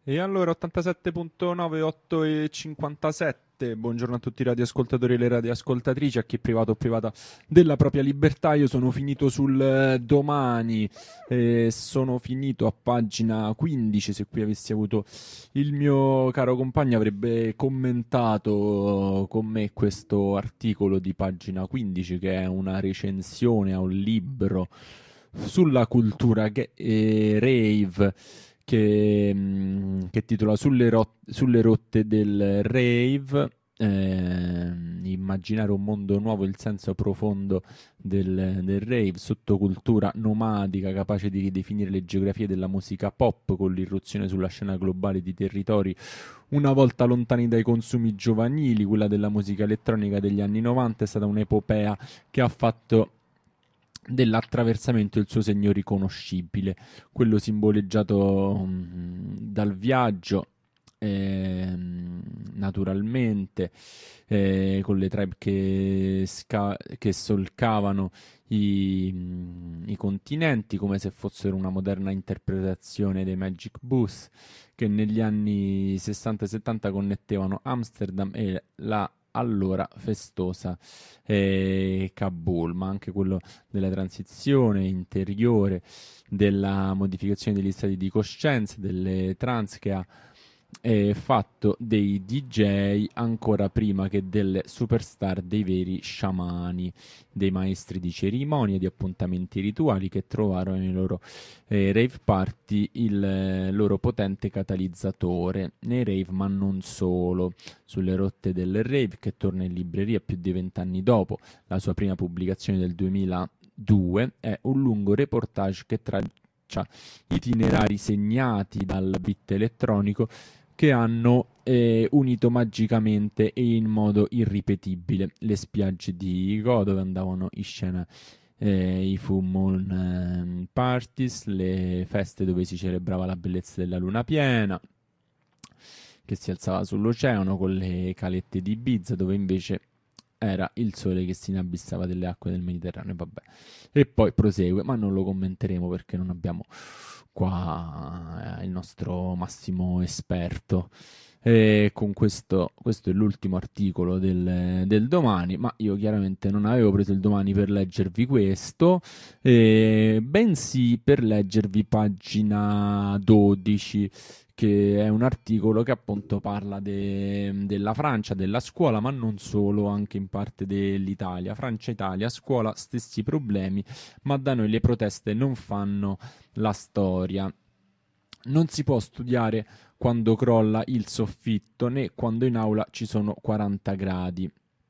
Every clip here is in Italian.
E allora 87.9, 8 e 57, buongiorno a tutti i radioascoltatori e le radioascoltatrici, a chi privato o privata della propria libertà. Io sono finito sul Domani, sono finito a pagina 15. Se qui avessi avuto il mio caro compagno avrebbe commentato con me questo articolo di pagina 15, che è una recensione a un libro sulla cultura rave, che titola Sulle rotte del rave. Immaginare un mondo nuovo, il senso profondo del rave, sottocultura nomadica capace di ridefinire le geografie della musica pop con l'irruzione sulla scena globale di territori una volta lontani dai consumi giovanili. Quella della musica elettronica degli anni 90 è stata un'epopea che ha fatto dell'attraversamento il suo segno riconoscibile, quello simboleggiato dal viaggio, naturalmente, con le tribe che solcavano i continenti come se fossero una moderna interpretazione dei Magic Bus, che negli anni 60 e 70 connettevano Amsterdam e la allora festosa Kabul, ma anche quello della transizione interiore, della modificazione degli stati di coscienza, delle trance, che ha fatto dei DJ ancora prima che delle superstar, dei veri sciamani, dei maestri di cerimonia, di appuntamenti rituali, che trovarono nei loro rave party il loro potente catalizzatore nei rave, ma non solo. Sulle rotte del rave, che torna in libreria più di 20 anni dopo la sua prima pubblicazione del 2002, è un lungo reportage che traccia itinerari segnati dal beat elettronico che hanno unito magicamente e in modo irripetibile le spiagge di Go, dove andavano in scena i full moon parties, le feste dove si celebrava la bellezza della luna piena, che si alzava sull'oceano, con le calette di Ibiza, dove invece era il sole che si inabissava delle acque del Mediterraneo. Vabbè. E poi prosegue, ma non lo commenteremo perché non abbiamo qua il nostro massimo esperto. E con questo è l'ultimo articolo del Domani, ma io chiaramente non avevo preso il Domani per leggervi questo, bensì per leggervi pagina 12, che è un articolo che appunto parla della Francia, della scuola, ma non solo, anche in parte dell'Italia. Francia-Italia, scuola, stessi problemi, ma da noi le proteste non fanno la storia. Non si può studiare quando crolla il soffitto, né quando in aula ci sono 40 gradi.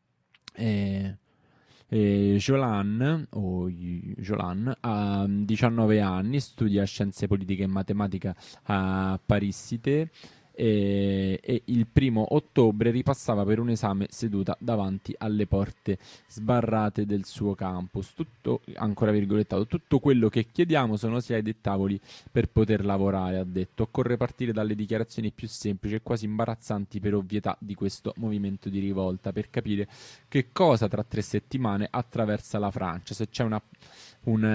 Jolan ha 19 anni, studia scienze politiche e matematica a Paris Cité, e il 1° ottobre ripassava per un esame seduta davanti alle porte sbarrate del suo campus. Tutto, ancora virgolettato, tutto quello che chiediamo sono sedie e tavoli per poter lavorare, ha detto. Occorre partire dalle dichiarazioni più semplici e quasi imbarazzanti per ovvietà di questo movimento di rivolta, per capire che cosa tra 3 settimane attraversa la Francia. Se c'è un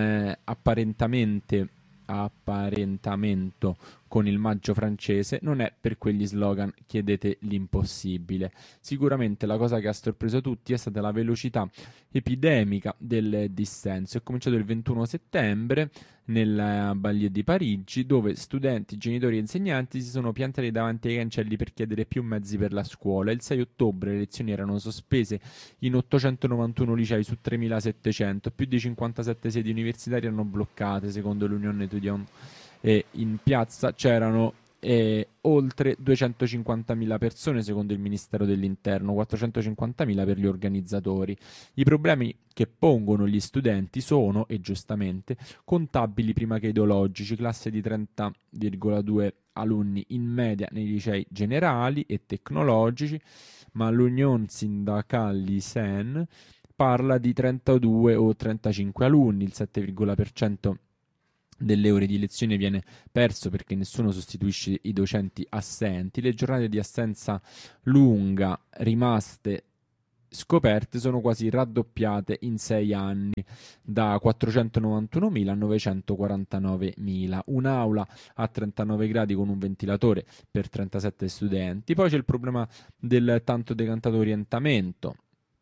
apparentamento con il maggio francese, non è per quegli slogan "chiedete l'impossibile". Sicuramente la cosa che ha sorpreso tutti è stata la velocità epidemica del dissenso. È cominciato il 21 settembre nella Banlieue di Parigi, dove studenti, genitori e insegnanti si sono piantati davanti ai cancelli per chiedere più mezzi per la scuola. Il 6 ottobre le lezioni erano sospese in 891 licei su 3.700, più di 57 sedi universitarie erano bloccate, secondo l'Unione Etudiant, e in piazza c'erano oltre 250.000 persone, secondo il Ministero dell'Interno, 450.000 per gli organizzatori. I problemi che pongono gli studenti sono, e giustamente, contabili prima che ideologici: classe di 30,2 alunni in media nei licei generali e tecnologici, ma l'Union Syndicale Sen parla di 32 o 35 alunni. Il 7,% delle ore di lezione viene perso perché nessuno sostituisce i docenti assenti. Le giornate di assenza lunga rimaste scoperte sono quasi raddoppiate in 6 anni, da 491.000 a 949.000. Un'aula a 39 gradi con un ventilatore per 37 studenti. Poi c'è il problema del tanto decantato orientamento.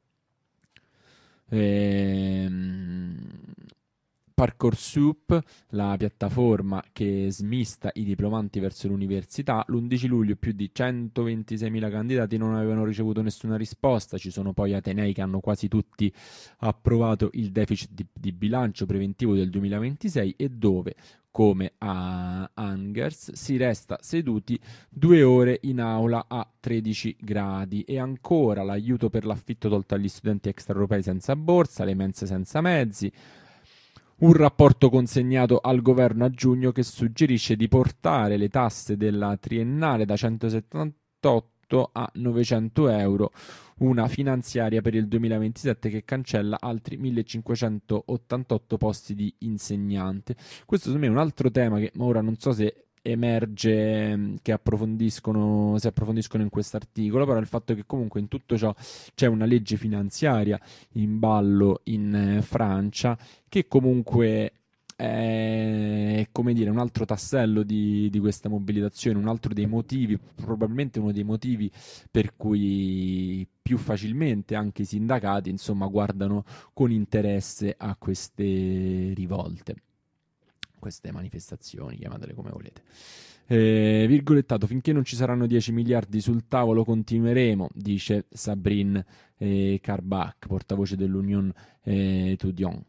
Ehm, Parcoursup, la piattaforma che smista i diplomanti verso l'università, l'11 luglio più di 126.000 candidati non avevano ricevuto nessuna risposta. Ci sono poi atenei che hanno quasi tutti approvato il deficit di bilancio preventivo del 2026 e dove, come a Angers, si resta seduti 2 ore in aula a 13 gradi. E ancora l'aiuto per l'affitto tolto agli studenti extraeuropei senza borsa, le mense senza mezzi. Un rapporto consegnato al governo a giugno che suggerisce di portare le tasse della triennale da 178 a 900 euro, una finanziaria per il 2027 che cancella altri 1588 posti di insegnante. Questo secondo me è un altro tema che ora non so se emerge, che approfondiscono, si approfondiscono in quest'articolo, però il fatto che comunque in tutto ciò c'è una legge finanziaria in ballo in Francia che comunque è, come dire, un altro tassello di questa mobilitazione, un altro dei motivi, probabilmente uno dei motivi per cui più facilmente anche i sindacati, insomma, guardano con interesse a queste rivolte, queste manifestazioni, chiamatele come volete. Virgolettato, finché non ci saranno 10 miliardi sul tavolo continueremo, dice Sabrin Karbach, portavoce dell'Union Etudiant.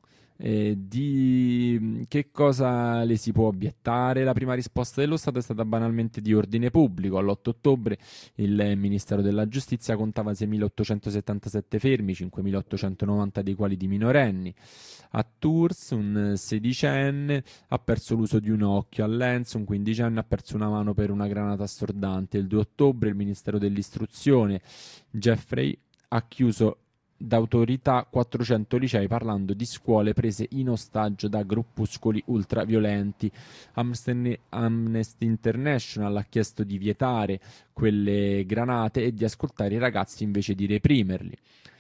Di che cosa le si può obiettare? La prima risposta dello Stato è stata banalmente di ordine pubblico. All'8 ottobre il Ministero della Giustizia contava 6.877 fermi, 5.890 dei quali di minorenni. A Tours un sedicenne ha perso l'uso di un occhio, a Lens un quindicenne ha perso una mano per una granata assordante. Il 2 ottobre il Ministero dell'Istruzione, Jeffrey, ha chiuso d'autorità 400 licei parlando di scuole prese in ostaggio da gruppuscoli ultraviolenti. Amnesty International ha chiesto di vietare quelle granate e di ascoltare i ragazzi invece di reprimerli.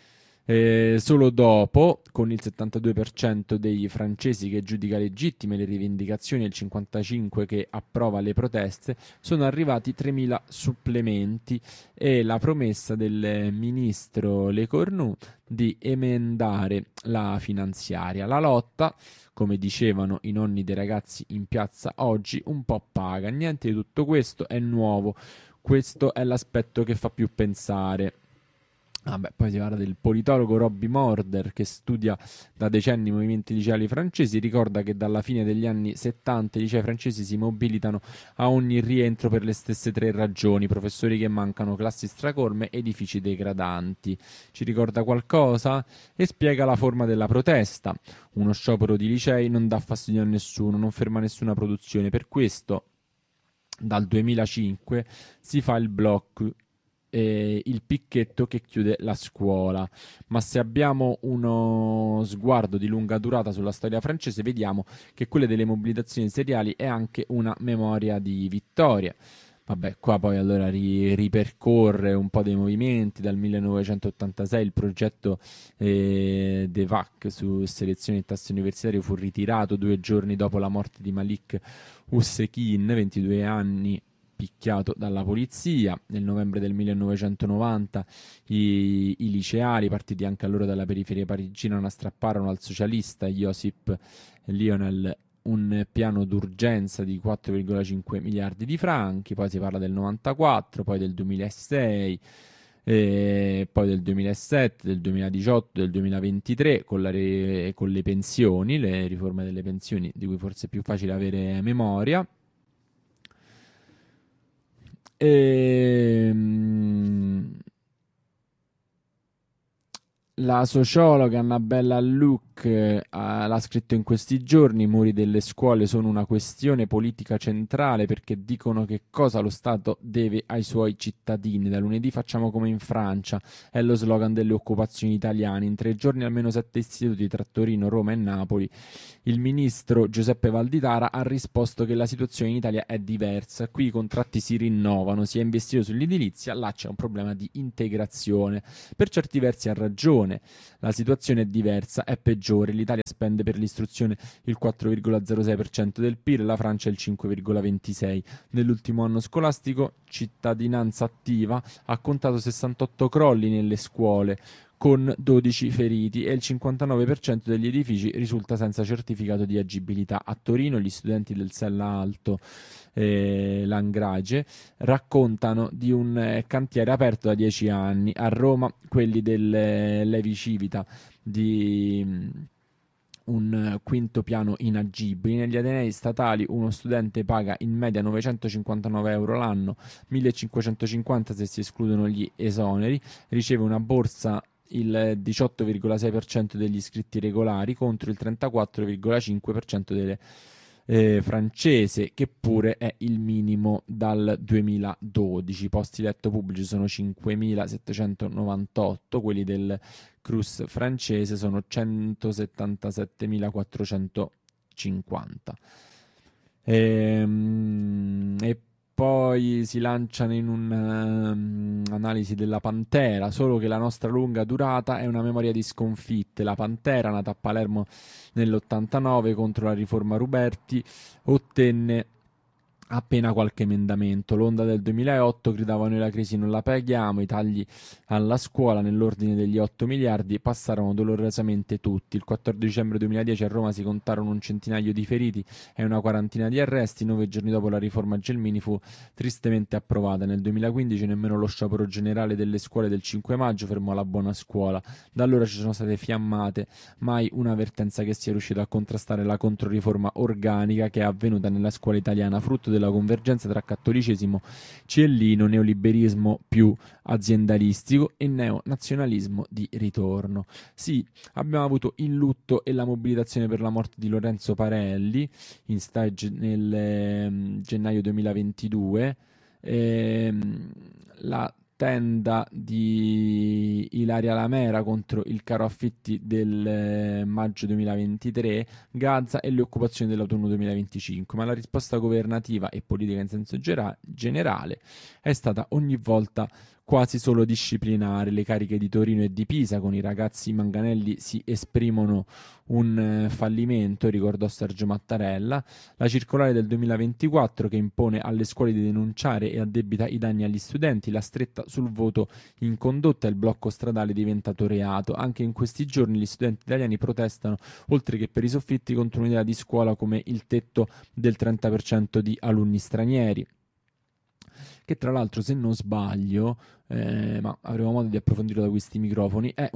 Solo dopo, con il 72% dei francesi che giudica legittime le rivendicazioni e il 55% che approva le proteste, sono arrivati 3.000 supplementi e la promessa del ministro Lecornu di emendare la finanziaria. La lotta, come dicevano i nonni dei ragazzi in piazza oggi, un po' paga. Niente di tutto questo è nuovo. Questo è l'aspetto che fa più pensare. Vabbè, poi si parla del politologo Robbie Morder che studia da decenni i movimenti liceali francesi, ricorda che dalla fine degli anni 70 i licei francesi si mobilitano a ogni rientro per le stesse 3 ragioni: professori che mancano, classi stracolme, edifici degradanti. Ci ricorda qualcosa? E spiega la forma della protesta. Uno sciopero di licei non dà fastidio a nessuno, non ferma nessuna produzione, per questo dal 2005 si fa il blocco, il picchetto che chiude la scuola. Ma se abbiamo uno sguardo di lunga durata sulla storia francese, vediamo che quella delle mobilitazioni seriali è anche una memoria di vittorie. Vabbè, qua poi allora ripercorre un po' dei movimenti. Dal 1986 il progetto De Vac su selezione e tasse universitarie fu ritirato 2 giorni dopo la morte di Malik Oussekine, 22 anni, picchiato dalla polizia. Nel novembre del 1990 i liceali, partiti anche allora dalla periferia parigina, strapparono al socialista Josip Lionel un piano d'urgenza di 4,5 miliardi di franchi. Poi si parla del 94, poi del 2006, poi del 2007, del 2018, del 2023 con le pensioni, le riforme delle pensioni di cui forse è più facile avere memoria. La sociologa Annabella Luc Facebook l'ha scritto in questi giorni: i muri delle scuole sono una questione politica centrale perché dicono che cosa lo Stato deve ai suoi cittadini. Da lunedì facciamo come in Francia, è lo slogan delle occupazioni italiane. In 3 giorni almeno 7 istituti tra Torino, Roma e Napoli. Il ministro Giuseppe Valditara ha risposto che la situazione in Italia è diversa, qui i contratti si rinnovano, si è investito sull'edilizia, là c'è un problema di integrazione. Per certi versi ha ragione, la situazione è diversa, è peggiore, l'Italia spende per l'istruzione il 4,06% del PIL, la Francia il 5,26%. Nell'ultimo anno scolastico Cittadinanza Attiva ha contato 68 crolli nelle scuole, con 12 feriti, e il 59% degli edifici risulta senza certificato di agibilità. A Torino gli studenti del Sella Alto Langrage raccontano di un cantiere aperto da 10 anni. A Roma quelli del Levi Civita di un quinto piano inagibili. Negli atenei statali uno studente paga in media 959 euro l'anno, 1550 se si escludono gli esoneri, riceve una borsa il 18,6% degli iscritti regolari contro il 34,5% delle francese, che pure è il minimo dal 2012. Posti letto pubblici sono 5.798, quelli del Crous francese sono 177.450. E poi si lanciano in un'analisi della Pantera, solo che la nostra lunga durata è una memoria di sconfitte. La Pantera, nata a Palermo nell'89 contro la riforma Ruberti, ottenne appena qualche emendamento. L'onda del 2008 gridava: noi la crisi non la paghiamo, i tagli alla scuola nell'ordine degli 8 miliardi passarono dolorosamente tutti. Il 14 dicembre 2010 a Roma si contarono un centinaio di feriti e una quarantina di arresti. 9 giorni dopo la riforma Gelmini fu tristemente approvata. Nel 2015 nemmeno lo sciopero generale delle scuole del 5 maggio fermò la buona scuola. Da allora ci sono state fiammate, mai una vertenza che sia riuscita a contrastare la controriforma organica che è avvenuta nella scuola italiana, frutto della convergenza tra cattolicesimo ciellino, neoliberismo più aziendalistico e neonazionalismo di ritorno. Sì, abbiamo avuto il lutto e la mobilitazione per la morte di Lorenzo Parelli in stage nel gennaio 2022, la tenda di Ilaria Lamera contro il caro affitti del maggio 2023, Gaza e le occupazioni dell'autunno 2025, ma la risposta governativa e politica in senso generale è stata ogni volta quasi solo disciplinare. Le cariche di Torino e di Pisa con i ragazzi manganelli si esprimono un fallimento, ricordò Sergio Mattarella. La circolare del 2024 che impone alle scuole di denunciare e addebita i danni agli studenti, la stretta sul voto in condotta e il blocco stradale diventato reato. Anche in questi giorni gli studenti italiani protestano, oltre che per i soffitti, contro un'idea di scuola come il tetto del 30% di alunni stranieri, che tra l'altro, se non sbaglio, ma avremo modo di approfondirlo da questi microfoni, è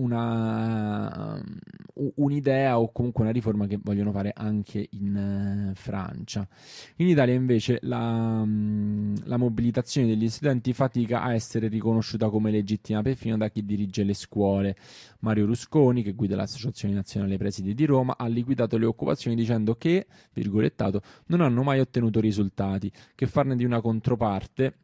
un'idea o comunque una riforma che vogliono fare anche in Francia. In Italia invece la mobilitazione degli studenti fatica a essere riconosciuta come legittima perfino da chi dirige le scuole. Mario Rusconi, che guida l'Associazione Nazionale Presidi di Roma, ha liquidato le occupazioni dicendo che, virgolettato, non hanno mai ottenuto risultati, che farne di una controparte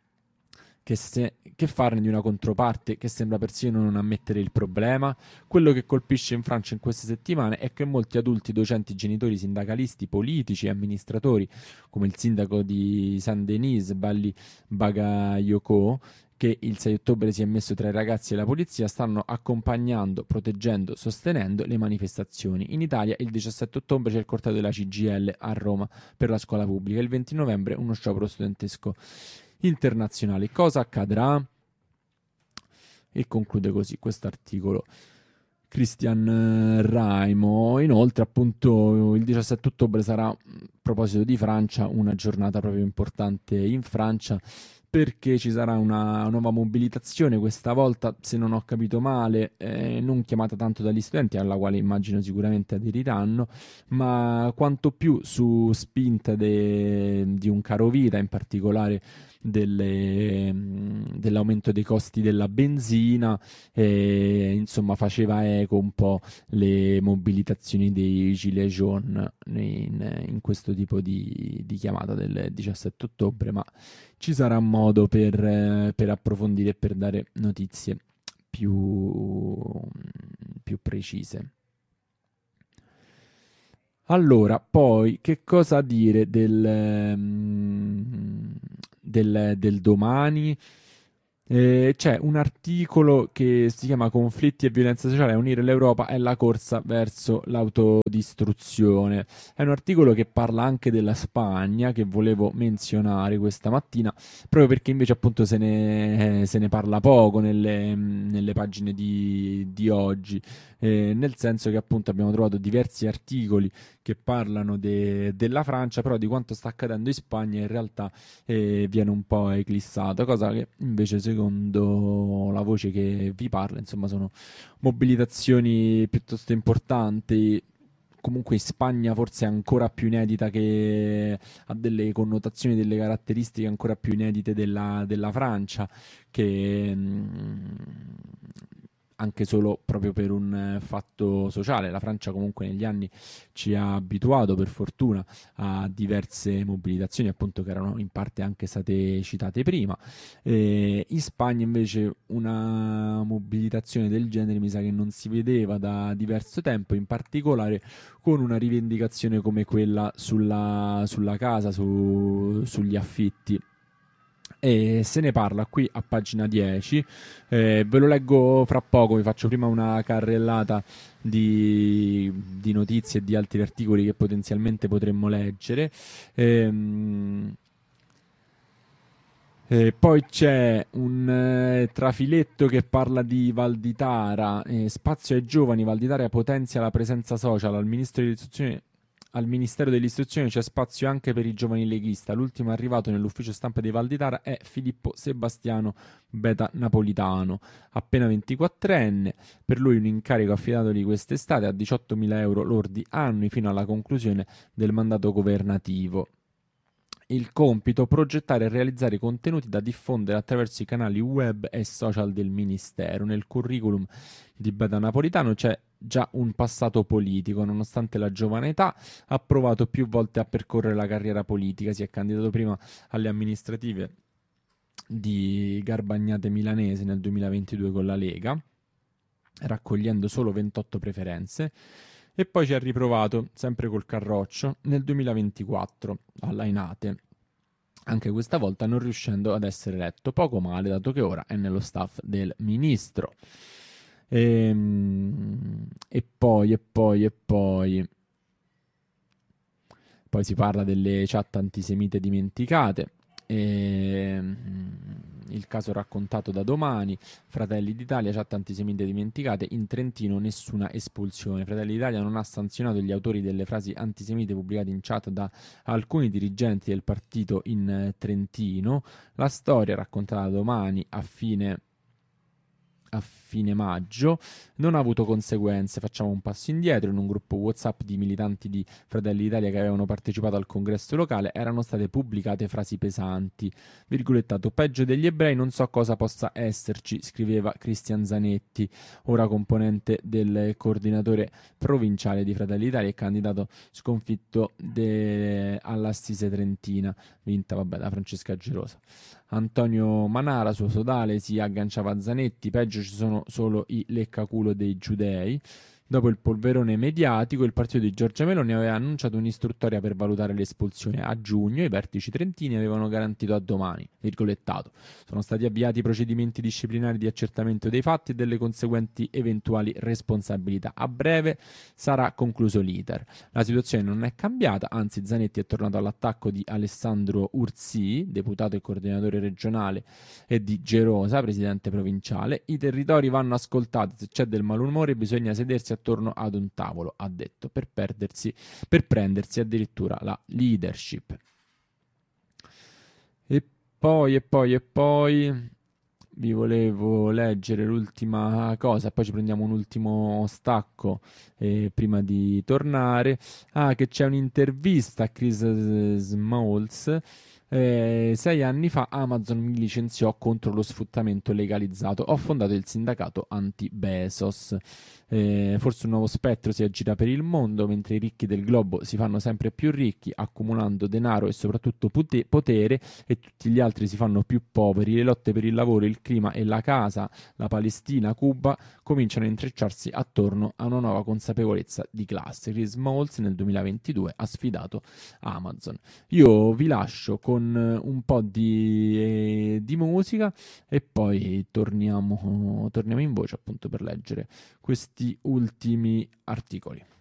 che sembra persino non ammettere il problema. Quello che colpisce in Francia in queste settimane è che molti adulti, docenti, genitori, sindacalisti, politici e amministratori, come il sindaco di Saint-Denis, Balli Bagayoko, che il 6 ottobre si è messo tra i ragazzi e la polizia, stanno accompagnando, proteggendo, sostenendo le manifestazioni. In Italia il 17 ottobre c'è il corteo della CGIL a Roma per la scuola pubblica, il 20 novembre uno sciopero studentesco internazionali. Cosa accadrà? E conclude così questo articolo Christian Raimo. Inoltre, appunto, il 17 ottobre sarà, a proposito di Francia, una giornata proprio importante in Francia, perché ci sarà una nuova mobilitazione, questa volta, se non ho capito male, non chiamata tanto dagli studenti, alla quale immagino sicuramente aderiranno, ma quanto più su spinta di un carovita, in particolare dell'aumento dei costi della benzina, e insomma faceva eco un po' le mobilitazioni dei Gilets jaunes in questo tipo di chiamata del 17 ottobre, ma ci sarà modo per approfondire e per dare notizie più precise. Allora, poi che cosa dire del domani? C'è un articolo che si chiama Conflitti e violenza sociale a unire l'Europa e la corsa verso l'autodistruzione. È un articolo che parla anche della Spagna, che volevo menzionare questa mattina, proprio perché invece appunto se ne parla poco nelle pagine di oggi, nel senso che appunto abbiamo trovato diversi articoli che parlano della Francia, però di quanto sta accadendo in Spagna in realtà viene un po' eclissato, cosa che invece secondo la voce che vi parla, insomma, sono mobilitazioni piuttosto importanti. Comunque in Spagna forse è ancora più inedita, che ha delle connotazioni, delle caratteristiche ancora più inedite della Francia, che anche solo proprio per un fatto sociale. La Francia comunque negli anni ci ha abituato, per fortuna, a diverse mobilitazioni, appunto, che erano in parte anche state citate prima. In Spagna invece una mobilitazione del genere mi sa che non si vedeva da diverso tempo, in particolare con una rivendicazione come quella sulla casa, sugli affitti. E se ne parla qui a pagina 10. Ve lo leggo fra poco, vi faccio prima una carrellata di notizie e di altri articoli che potenzialmente potremmo leggere. Ehm, poi c'è un trafiletto che parla di Valditara, spazio ai giovani, Valditara potenzia la presenza social, al Ministero dell'Istruzione c'è spazio anche per i giovani leghisti. L'ultimo arrivato nell'ufficio stampa di Valditara è Filippo Sebastiano Beta Napolitano, appena 24enne. Per lui un incarico affidatogli quest'estate a 18.000 euro lordi annui fino alla conclusione del mandato governativo. Il compito: progettare e realizzare contenuti da diffondere attraverso i canali web e social del Ministero. Nel curriculum di Beta Napolitano c'è già un passato politico, nonostante la giovane età, ha provato più volte a percorrere la carriera politica, si è candidato prima alle amministrative di Garbagnate Milanese nel 2022 con la Lega, raccogliendo solo 28 preferenze, e poi ci ha riprovato, sempre col Carroccio, nel 2024 alla Inate, anche questa volta non riuscendo ad essere eletto. Poco male, dato che ora è nello staff del ministro. E poi si parla delle chat antisemite dimenticate. Il caso raccontato da Domani. Fratelli d'Italia, chat antisemite dimenticate, in Trentino nessuna espulsione. Fratelli d'Italia non ha sanzionato gli autori delle frasi antisemite pubblicate in chat da alcuni dirigenti del partito in Trentino. La storia, raccontata da Domani a fine maggio, non ha avuto conseguenze. Facciamo un passo indietro: in un gruppo WhatsApp di militanti di Fratelli d'Italia che avevano partecipato al congresso locale erano state pubblicate frasi pesanti. Virgolettato: peggio degli ebrei non so cosa possa esserci, scriveva Cristian Zanetti, ora componente del coordinatore provinciale di Fratelli d'Italia e candidato sconfitto all'Assise Trentina, vinta da Francesca Gerosa. Antonio Manara, suo sodale, si agganciava a Zanetti: peggio ci sono solo i leccaculo dei giudei. Dopo il polverone mediatico, il partito di Giorgia Meloni aveva annunciato un'istruttoria per valutare l'espulsione. A giugno i vertici trentini avevano garantito a Domani, virgolettato: sono stati avviati procedimenti disciplinari di accertamento dei fatti e delle conseguenti eventuali responsabilità. A breve sarà concluso l'iter. La situazione non è cambiata, anzi Zanetti è tornato all'attacco di Alessandro Ursi, deputato e coordinatore regionale, e di Gerosa, presidente provinciale. I territori vanno ascoltati, se c'è del malumore bisogna sedersi attorno ad un tavolo, ha detto, per prendersi addirittura la leadership. E poi vi volevo leggere l'ultima cosa, poi ci prendiamo un ultimo stacco prima di tornare. Ah, che c'è un'intervista a Chris Smalls. 6 anni fa Amazon mi licenziò contro lo sfruttamento legalizzato. Ho fondato il sindacato anti-Bezos. Forse un nuovo spettro si aggira per il mondo, mentre i ricchi del globo si fanno sempre più ricchi, accumulando denaro e soprattutto potere, e tutti gli altri si fanno più poveri. Le lotte per il lavoro, il clima e la casa, la Palestina, Cuba, cominciano a intrecciarsi attorno a una nuova consapevolezza di classe. Chris Smalls nel 2022 ha sfidato Amazon. Io vi lascio con un po' di musica e poi torniamo in voce appunto per leggere questi ultimi articoli.